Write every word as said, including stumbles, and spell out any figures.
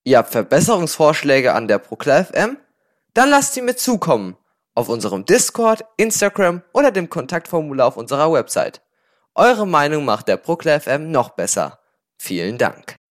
Ihr habt Verbesserungsvorschläge an der Proklar F M? Dann lasst sie mir zukommen. Auf unserem Discord, Instagram oder dem Kontaktformular auf unserer Website. Eure Meinung macht der Proklar F M noch besser. Vielen Dank.